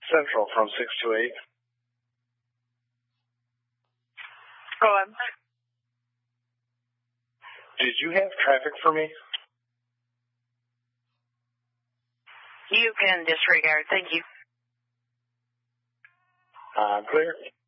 Central from 628. Go on. Did you have traffic for me? You can disregard. Thank you. Clear.